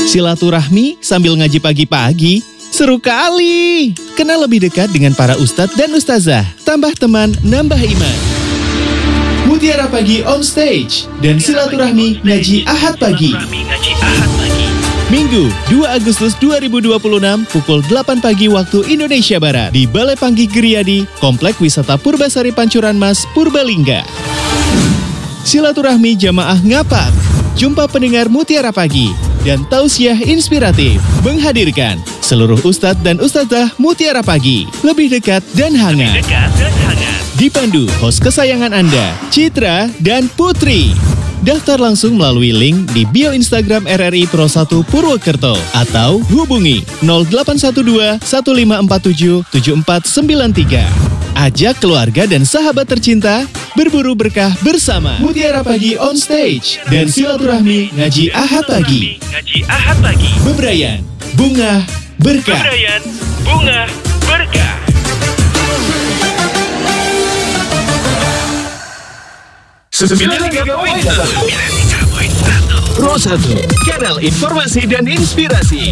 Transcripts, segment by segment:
Silaturahmi sambil ngaji pagi-pagi, seru kali. Kenal lebih dekat dengan para ustadz dan ustazah, tambah teman, nambah iman. Mutiara Pagi on stage dan silaturahmi ngaji Ahad pagi. Minggu 2 Agustus 2026 pukul 8 pagi waktu Indonesia Barat di Balai Panggih Geriyadi, Komplek Wisata Purbasari Pancuran Mas, Purbalingga. Silaturahmi jamaah ngapak, jumpa pendengar Mutiara Pagi, dan tausiah inspiratif menghadirkan seluruh ustadz dan ustazah Mutiara Pagi. Lebih dekat dan hangat. Dipandu host kesayangan Anda, Citra dan Putri. Daftar langsung melalui link di bio Instagram RRI Pro 1 Purwokerto atau hubungi 0812 1547 7493. Ajak keluarga dan sahabat tercinta berburu berkah bersama Mutiara Pagi on stage dan silaturahmi ngaji Ahad pagi. Bebrayan, bunga, berkah. 93.1 Pro 1, kanal informasi dan inspirasi.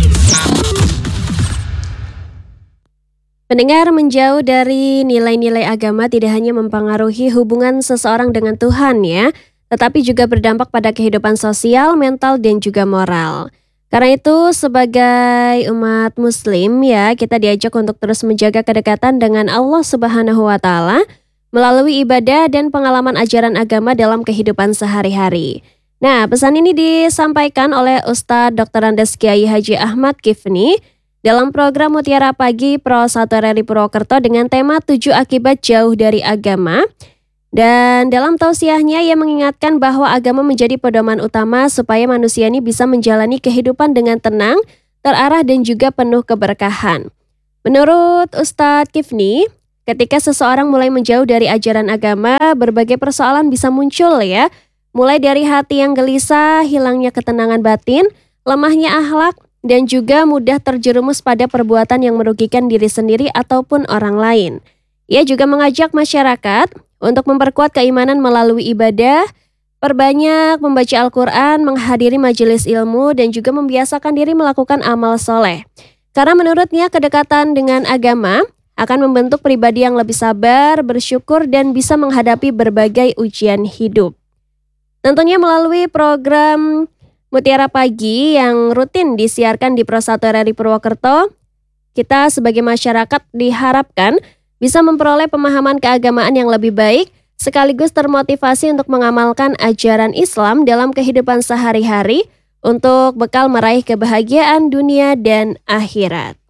Pendengar, menjauh dari nilai-nilai agama tidak hanya mempengaruhi hubungan seseorang dengan Tuhan ya, tetapi juga berdampak pada kehidupan sosial, mental, dan juga moral. Karena itu sebagai umat muslim ya, kita diajak untuk terus menjaga kedekatan dengan Allah Subhanahu wa Ta'ala melalui ibadah dan pengalaman ajaran agama dalam kehidupan sehari-hari. Nah, pesan ini disampaikan oleh Ustadz Dr. Andes Kiai Haji Ahmad Kifni dalam program Mutiara Pagi Pro 1 RRI Purwokerto dengan tema 7 akibat jauh dari agama. Dan dalam tausiahnya ia mengingatkan bahwa agama menjadi pedoman utama supaya manusia ini bisa menjalani kehidupan dengan tenang, terarah dan juga penuh keberkahan. Menurut Ustadz Kifni, ketika seseorang mulai menjauh dari ajaran agama, berbagai persoalan bisa muncul ya. Mulai dari hati yang gelisah, hilangnya ketenangan batin, lemahnya akhlak, dan juga mudah terjerumus pada perbuatan yang merugikan diri sendiri ataupun orang lain. Ia juga mengajak masyarakat untuk memperkuat keimanan melalui ibadah, perbanyak membaca Al-Quran, menghadiri majelis ilmu, dan juga membiasakan diri melakukan amal soleh. Karena menurutnya kedekatan dengan agama akan membentuk pribadi yang lebih sabar, bersyukur, dan bisa menghadapi berbagai ujian hidup. Tentunya melalui program Mutiara Pagi yang rutin disiarkan di Pro 1 RRI Purwokerto, kita sebagai masyarakat diharapkan bisa memperoleh pemahaman keagamaan yang lebih baik, sekaligus termotivasi untuk mengamalkan ajaran Islam dalam kehidupan sehari-hari untuk bekal meraih kebahagiaan dunia dan akhirat.